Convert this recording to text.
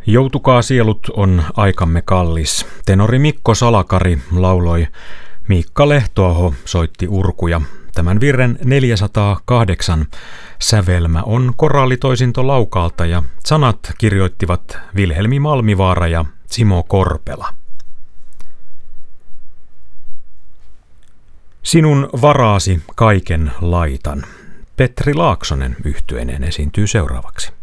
Joutukaa sielut on aikamme kallis. Tenori Mikko Salakari lauloi, Miikka Lehtoaho soitti urkuja. Tämän virren 408 sävelmä on koraalitoisinto Laukaalta ja sanat kirjoittivat Vilhelmi Malmivaara ja Simo Korpela. Sinun varaasi kaiken laitan. Petri Laaksonen yhtyeineen esiintyy seuraavaksi.